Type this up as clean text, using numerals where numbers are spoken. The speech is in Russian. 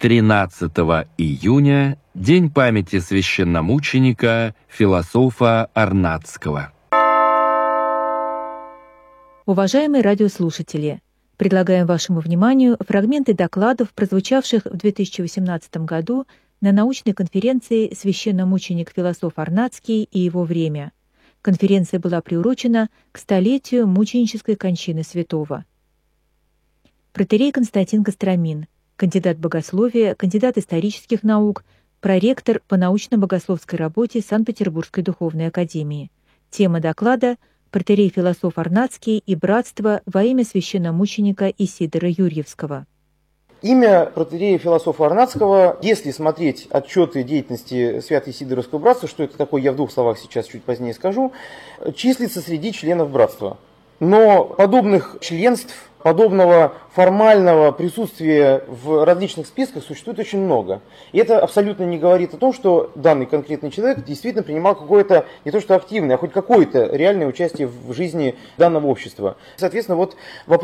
13 июня – День памяти священномученика, философа Арнатского. Уважаемые радиослушатели, предлагаем вашему вниманию фрагменты докладов, прозвучавших в 2018 году на научной конференции «Священномученик, философ Арнатский и его время». Конференция была приурочена к столетию мученической кончины святого. Протоиерей Константин Костромин, кандидат богословия, кандидат исторических наук, проректор по научно-богословской работе Санкт-Петербургской духовной академии. Тема доклада «Протоиерей философ Арнатский и братство во имя священномученика Исидора Юрьевского». Имя протоиерея философа Арнатского, если смотреть отчеты деятельности Свято-Исидоровского братства, что это такое, я в двух словах сейчас чуть позднее скажу, числится среди членов братства. Но подобных членств, подобного формального присутствия в различных списках существует очень много. И это абсолютно не говорит о том, что данный конкретный человек действительно принимал какое-то, не то что активное, а хоть какое-то реальное участие в жизни данного общества. Соответственно, вот вопрос